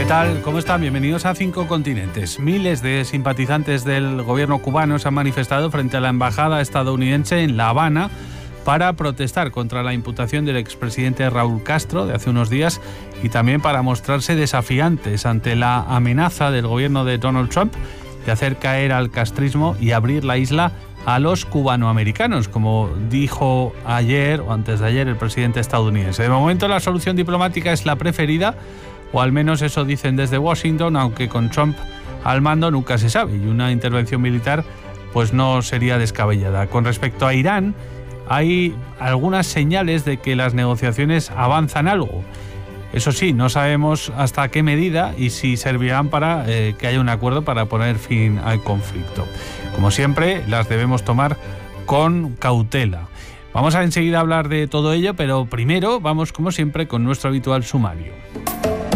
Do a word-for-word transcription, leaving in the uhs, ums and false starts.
¿Qué tal? ¿Cómo están? Bienvenidos a Cinco Continentes. Miles de simpatizantes del gobierno cubano se han manifestado frente a la embajada estadounidense en La Habana para protestar contra la imputación del expresidente Raúl Castro de hace unos días y también para mostrarse desafiantes ante la amenaza del gobierno de Donald Trump de hacer caer al castrismo y abrir la isla a los cubanoamericanos, como dijo ayer o antes de ayer el presidente estadounidense. De momento la solución diplomática es la preferida, o al menos eso dicen desde Washington, aunque con Trump al mando nunca se sabe y una intervención militar pues no sería descabellada. Con respecto a Irán, hay algunas señales de que las negociaciones avanzan algo. Eso sí, no sabemos hasta qué medida y si servirán para eh, que haya un acuerdo para poner fin al conflicto. Como siempre, las debemos tomar con cautela. Vamos a enseguida hablar de todo ello, pero primero vamos, como siempre, con nuestro habitual sumario.